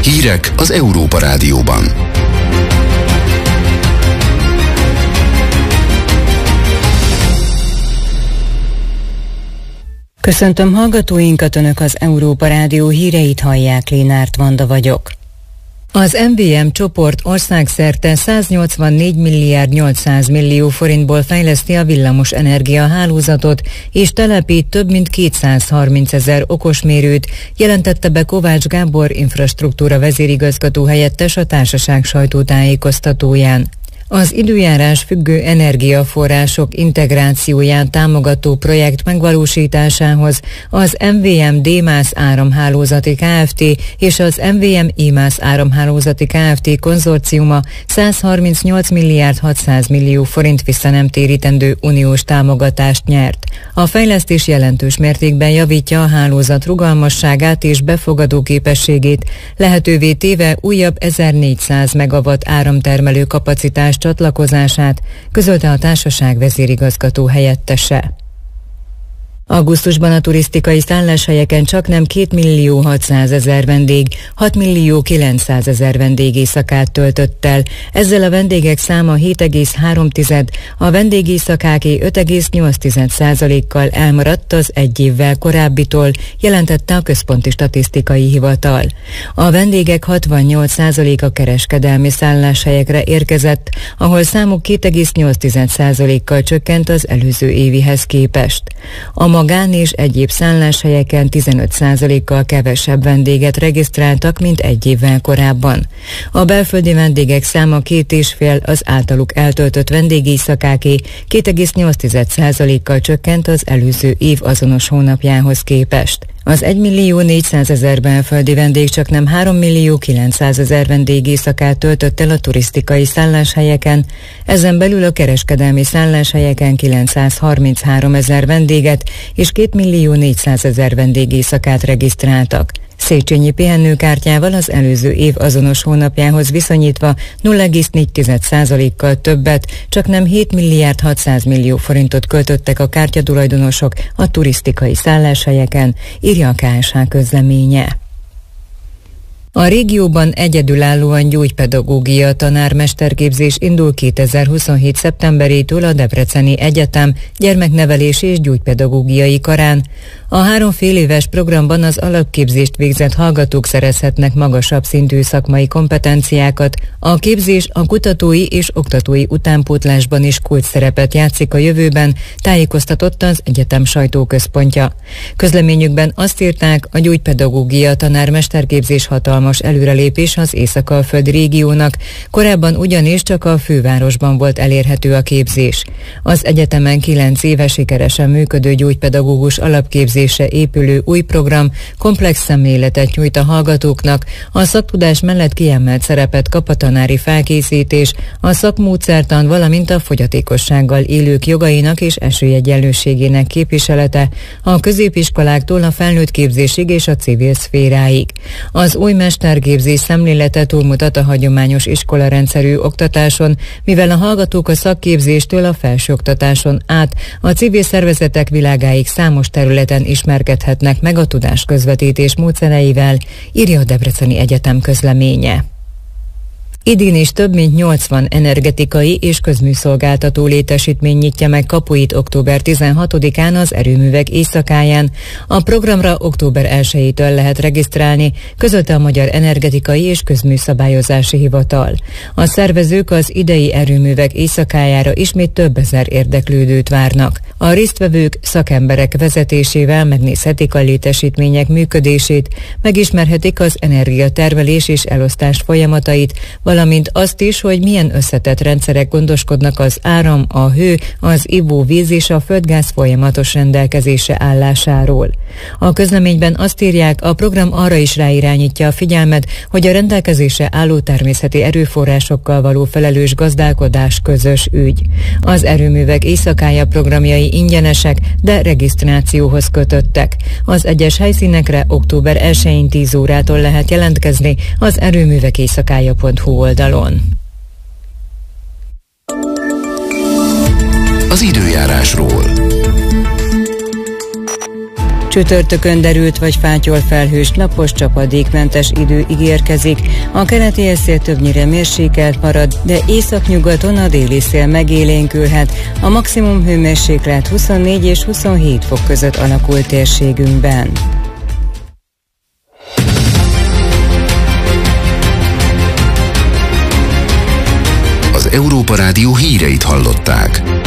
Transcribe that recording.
Hírek az Európa Rádióban. Köszöntöm hallgatóinkat, Önök az Európa Rádió híreit hallják, Lénárt Vanda vagyok. Az MVM csoport országszerte 184 milliárd 800 millió forintból fejleszti a villamos energia hálózatot, és telepít több mint 230 000 okosmérőt, jelentette be Kovács Gábor infrastruktúra vezérigazgató helyettes a társaság sajtótájékoztatóján. Az időjárás függő energiaforrások integrációját támogató projekt megvalósításához az MVM D-MÁS áramhálózati Kft. És az MVM I-MÁS áramhálózati Kft. Konzorciuma 138 milliárd 600 millió forint visszanemtérítendő uniós támogatást nyert. A fejlesztés jelentős mértékben javítja a hálózat rugalmasságát és befogadó képességét, lehetővé téve újabb 1400 megawatt áramtermelő kapacitás csatlakozását, közölte a társaság vezérigazgató helyettese. Augusztusban a turisztikai szálláshelyeken csaknem 2 millió 600 000 vendég 6 millió 900 000 vendégéjszakát töltött el. Ezzel a vendégek száma 7,3, a vendégéjszakáké 5,8%-kal elmaradt az egy évvel korábbitól, jelentette a Központi Statisztikai Hivatal. A vendégek 68%-a kereskedelmi szálláshelyekre érkezett, ahol számuk 2,8%-kal csökkent az előző évihez képest. A magán és egyéb szálláshelyeken 15%-kal kevesebb vendéget regisztráltak, mint egy évvel korábban. A belföldi vendégek száma 2,5, az általuk eltöltött vendégéjszakáké 2,8%-kal csökkent az előző év azonos hónapjához képest. Az 1 millió 400 000 belföldi vendég csaknem 3 millió 900 000 vendégéjszakát töltött el a turisztikai szálláshelyeken, ezen belül a kereskedelmi szálláshelyeken 933 000 vendéget és 2 millió 400 000 vendégéjszakát regisztráltak. Széchenyi pihenőkártyával az előző év azonos hónapjához viszonyítva 0,4%-kal többet, csaknem 7 milliárd 600 millió forintot költöttek a kártyatulajdonosok a turisztikai szálláshelyeken, írja a KSH közleménye. A régióban egyedülállóan gyógypedagógia tanármesterképzés indul 2027. szeptemberétől a Debreceni Egyetem gyermeknevelési és gyógypedagógiai karán. A 3 féléves programban az alapképzést végzett hallgatók szerezhetnek magasabb szintű szakmai kompetenciákat. A képzés a kutatói és oktatói utánpótlásban is kulcsszerepet játszik a jövőben, tájékoztatott az egyetem sajtóközpontja. Közleményükben azt írták, a gyógypedagógia tanármesterképzés hatalmas előrelépés az Észak-Alföld régiónak, korábban ugyanis csak a fővárosban volt elérhető a képzés. Az egyetemen 9 éve sikeresen működő gyógypedagógus alapképzésre épülő új program komplex szemléletet nyújt a hallgatóknak, a szaktudás mellett kiemelt szerepet kap a tanári felkészítés, a szakmódszertan, valamint a fogyatékossággal élők jogainak és esélyegyenlőségének képviselete a középiskoláktól a felnőtt képzésig és a civil szféráig. Az új mesterképzés szemlélete túlmutat a hagyományos iskolarendszerű oktatáson, mivel a hallgatók a szakképzéstől a felsőoktatáson át a civil szervezetek világáig számos területen ismerkedhetnek meg a tudásközvetítés módszereivel, írja a Debreceni Egyetem közleménye. Idén is több mint 80 energetikai és közműszolgáltató létesítmény nyitja meg kapuit október 16-án az erőművek éjszakáján. A programra október 1-től lehet regisztrálni, közölte a Magyar Energetikai és Közműszabályozási Hivatal. A szervezők az idei erőművek éjszakájára ismét több ezer érdeklődőt várnak. A résztvevők szakemberek vezetésével megnézhetik a létesítmények működését, megismerhetik az energiatermelés és elosztás folyamatait, valamint azt is, hogy milyen összetett rendszerek gondoskodnak az áram, a hő, az ivóvíz és a földgáz folyamatos rendelkezésre állásáról. A közleményben azt írják, a program arra is ráirányítja a figyelmet, hogy a rendelkezésre álló természeti erőforrásokkal való felelős gazdálkodás közös ügy. Az erőművek éjszakája programjai ingyenesek, de regisztrációhoz kötöttek. Az egyes helyszínekre október 1-én 10 órától lehet jelentkezni az erőművekéjszakája.hu oldalon. Az időjárásról. Csütörtökön derült vagy fátyol felhős, napos, csapadékmentes idő ígérkezik. A keleti szél többnyire mérsékelt marad, de északnyugaton a déli szél megélénkülhet. A maximum hőmérséklet 24 és 27 fok között alakul térségünkben. Az Európa Rádió híreit hallották.